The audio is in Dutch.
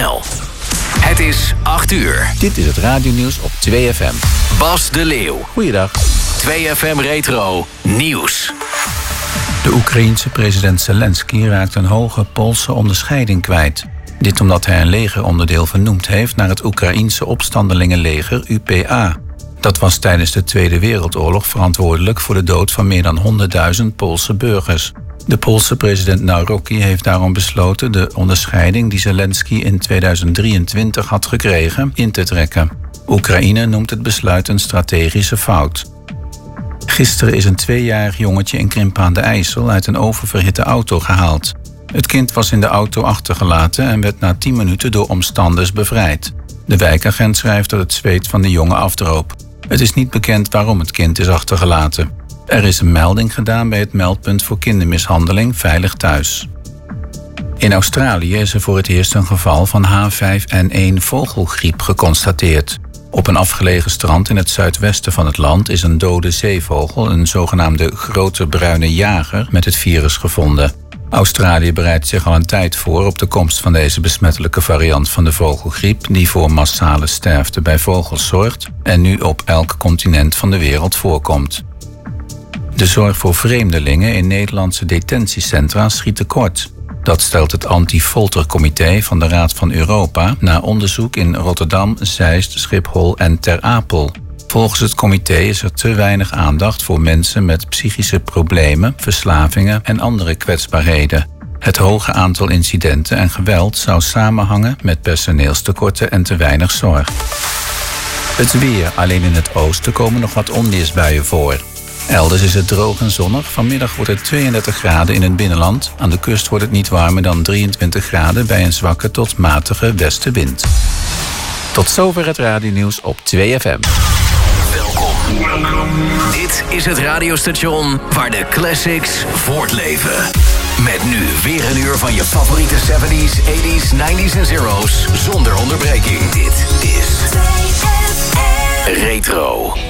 2FM.nl. Het is 8 uur. Dit is het radionieuws op 2FM. Bas de Leeuw. Goeiedag. 2FM Retro Nieuws. De Oekraïense president Zelensky raakt een hoge Poolse onderscheiding kwijt. Dit omdat hij een legeronderdeel vernoemd heeft naar het Oekraïense opstandelingenleger UPA. Dat was tijdens de Tweede Wereldoorlog verantwoordelijk voor de dood van meer dan 100.000 Poolse burgers. De Poolse president Nawrocki heeft daarom besloten de onderscheiding die Zelensky in 2023 had gekregen in te trekken. Oekraïne noemt het besluit een strategische fout. Gisteren is een 2-jarig jongetje in Krimpen aan de IJssel uit een oververhitte auto gehaald. Het kind was in de auto achtergelaten en werd na 10 minuten door omstanders bevrijd. De wijkagent schrijft dat het zweet van de jongen afdroop. Het is niet bekend waarom het kind is achtergelaten. Er is een melding gedaan bij het meldpunt voor kindermishandeling Veilig Thuis. In Australië is er voor het eerst een geval van H5N1 vogelgriep geconstateerd. Op een afgelegen strand in het zuidwesten van het land is een dode zeevogel, een zogenaamde grote bruine jager, met het virus gevonden. Australië bereidt zich al een tijd voor op de komst van deze besmettelijke variant van de vogelgriep, die voor massale sterfte bij vogels zorgt en nu op elk continent van de wereld voorkomt. De zorg voor vreemdelingen in Nederlandse detentiecentra schiet tekort. Dat stelt het Anti-Foltercomité van de Raad van Europa na onderzoek in Rotterdam, Zeist, Schiphol en Ter Apel. Volgens het comité is er te weinig aandacht voor mensen met psychische problemen, verslavingen en andere kwetsbaarheden. Het hoge aantal incidenten en geweld zou samenhangen met personeelstekorten en te weinig zorg. Het weer. Alleen in het oosten komen nog wat onweersbuien voor. Elders is het droog en zonnig. Vanmiddag wordt het 32 graden in het binnenland. Aan de kust wordt het niet warmer dan 23 graden bij een zwakke tot matige westenwind. Tot zover het radionieuws op 2FM. Welkom. Dit is het radiostation waar de classics voortleven. Met nu weer een uur van je favoriete 70s, 80s, 90s en zeros zonder onderbreking. Dit is 2FM Retro.